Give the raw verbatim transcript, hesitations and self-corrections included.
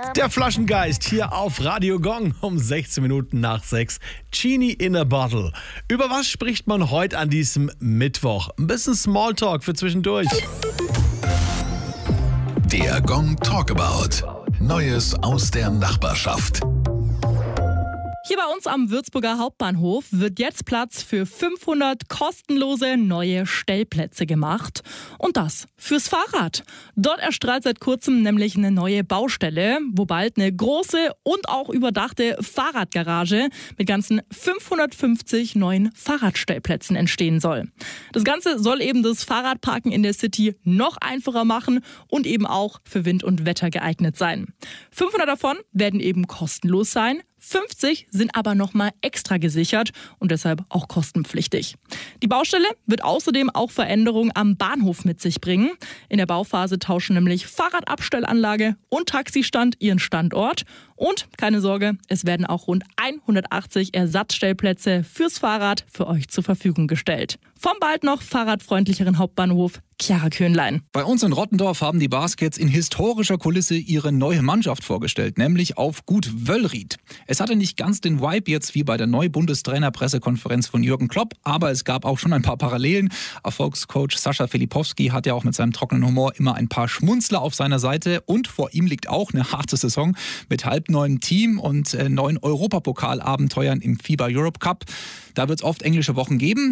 Der Flaschengeist hier auf Radio Gong um sechzehn Minuten nach sechs. Genie in a Bottle. Über was spricht man heute an diesem Mittwoch? Ein bisschen Smalltalk für zwischendurch. Der Gong Talkabout. Neues aus der Nachbarschaft. Hier bei uns am Würzburger Hauptbahnhof wird jetzt Platz für fünfhundert kostenlose neue Stellplätze gemacht. Und das fürs Fahrrad. Dort erstrahlt seit kurzem nämlich eine neue Baustelle, wo bald eine große und auch überdachte Fahrradgarage mit ganzen fünfhundertfünfzig neuen Fahrradstellplätzen entstehen soll. Das Ganze soll eben das Fahrradparken in der City noch einfacher machen und eben auch für Wind und Wetter geeignet sein. fünfhundert davon werden eben kostenlos sein. fünfzig sind aber nochmal extra gesichert und deshalb auch kostenpflichtig. Die Baustelle wird außerdem auch Veränderungen am Bahnhof mit sich bringen. In der Bauphase tauschen nämlich Fahrradabstellanlage und Taxistand ihren Standort. Und keine Sorge, es werden auch rund hundertachtzig Ersatzstellplätze fürs Fahrrad für euch zur Verfügung gestellt. Vom bald noch fahrradfreundlicheren Hauptbahnhof, Chiara Köhnlein. Bei uns in Rottendorf haben die Baskets in historischer Kulisse ihre neue Mannschaft vorgestellt, nämlich auf Gut Wöllried. Es hatte nicht ganz den Vibe jetzt wie bei der Neubundestrainer-Pressekonferenz von Jürgen Klopp, aber es gab auch schon ein paar Parallelen. Erfolgscoach Sascha Filipowski hat ja auch mit seinem trockenen Humor immer ein paar Schmunzler auf seiner Seite und vor ihm liegt auch eine harte Saison mit halbneuem Team und äh, neuen Europapokalabenteuern im FIBA Europe Cup. Da wird es oft englische Wochen geben.